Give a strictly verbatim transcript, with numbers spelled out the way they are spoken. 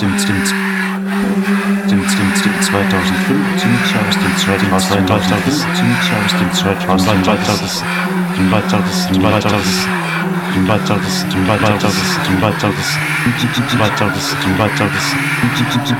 dem, dem, dem, dem, dem zweitausendfünfzehn, aus dem zweitausendfünfzehn, aus dem zweitausendfünfzehn, dem weiteres, dem weiteres, dem weiteres, dem weiteres, dem weiteres, dem weiteres, dem weiteres, dem weiteres,